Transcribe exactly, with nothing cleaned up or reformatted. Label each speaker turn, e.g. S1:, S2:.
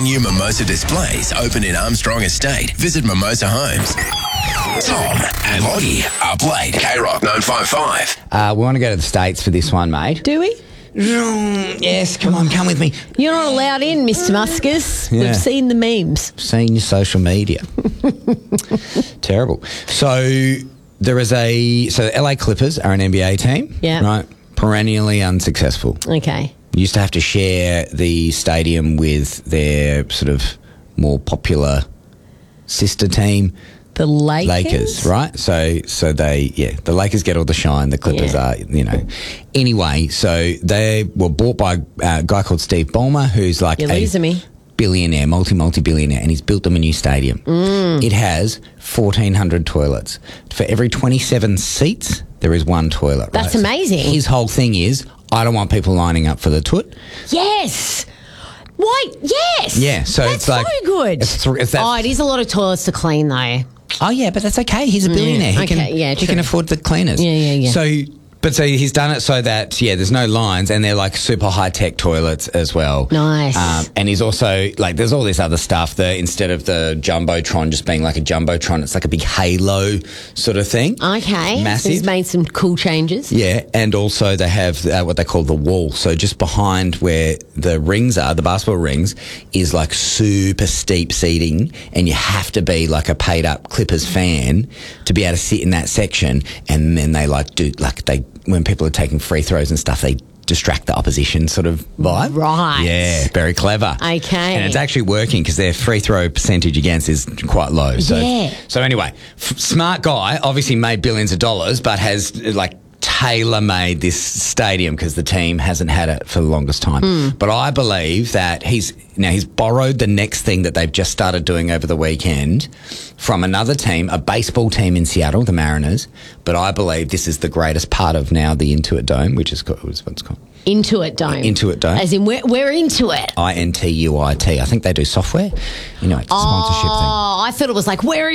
S1: brand new Mimosa displays open in Armstrong Estate. Visit Mimosa Homes. Tom and Lottie, up late, K-Rock nine five five.
S2: Uh, we want to go to the States for this one, mate.
S3: Do we?
S2: Yes, come on, come with me.
S3: You're not allowed in, Mister Muscus.
S2: Yeah.
S3: We've seen the memes.
S2: Seen your social media. Terrible. So there is a... So the L A Clippers are an N B A team.
S3: Yeah.
S2: Right? Perennially unsuccessful.
S3: Okay.
S2: Used to have to share the stadium with their sort of more popular sister team.
S3: The Lakers?
S2: Lakers, right? So, so they, yeah, the Lakers get all the shine. The Clippers
S3: Yeah.
S2: are, you know. Anyway, so they were bought by a guy called Steve Ballmer, who's like
S3: You're
S2: a
S3: losing me.
S2: billionaire, multi, multi-billionaire, and he's built them a new stadium.
S3: Mm.
S2: It has fourteen hundred toilets. For every twenty-seven seats, there is one toilet.
S3: That's
S2: right?
S3: amazing.
S2: His whole thing is, I don't want people lining up for the toot.
S3: Yes. Why? Yes.
S2: Yeah, so
S3: That's
S2: it's like...
S3: so good.
S2: It's th- it's that,
S3: Oh, it is a lot of toilets to clean, though.
S2: Oh, yeah, but that's okay. He's a billionaire. He
S3: okay,
S2: can,
S3: yeah,
S2: he
S3: true.
S2: can afford the cleaners.
S3: Yeah, yeah, yeah.
S2: So, but so he's done it so that, yeah, there's no lines and they're like super high-tech toilets as well.
S3: Nice.
S2: Um, and he's also, like, there's all this other stuff that instead of the Jumbotron just being like a Jumbotron, it's like a big halo sort of thing.
S3: Okay.
S2: Massive.
S3: So he's made some cool changes.
S2: Yeah, and also they have uh, what they call the wall. So just behind where the rings are, the basketball rings, is like super steep seating, and you have to be like a paid up Clippers fan to be able to sit in that section. And then they like do like they when people are taking free throws and stuff, they distract the opposition sort of vibe.
S3: Right.
S2: Yeah, very clever.
S3: Okay.
S2: And it's actually working because their free throw percentage against is quite low. So,
S3: Yeah.
S2: So anyway, f- smart guy, obviously made billions of dollars, but has like tailor-made this stadium because the team hasn't had it for the longest time.
S3: Mm.
S2: But I believe that he's now he's borrowed the next thing that they've just started doing over the weekend from another team, a baseball team in Seattle, the Mariners. But I believe this is the greatest part of now the Intuit Dome, which is called, what's it's called?
S3: Intuit Dome.
S2: Intuit Dome.
S3: As in, we're, we're into it.
S2: I N T U I T. I think they do software. You know, it's a sponsorship thing.
S3: Oh, I thought it was like, we're